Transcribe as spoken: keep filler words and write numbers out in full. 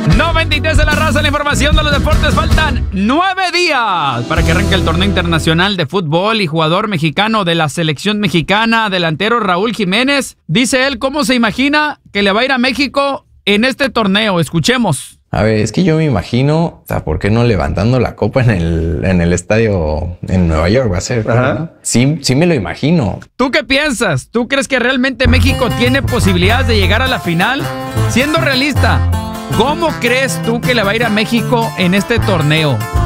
noventa y tres de la raza, la información de los deportes. Faltan nueve días para que arranque el torneo internacional de fútbol y jugador mexicano de la selección mexicana, delantero Raúl Jiménez. Dice él cómo se imagina que le va a ir a México en este torneo. Escuchemos. A ver, es que yo me imagino, o sea, ¿por qué no levantando la copa en el, en el estadio en Nueva York va a ser? ¿No? Sí, sí me lo imagino. ¿Tú qué piensas? ¿Tú crees que realmente México tiene posibilidades de llegar a la final? Siendo realista, ¿cómo crees tú que le va a ir a México en este torneo?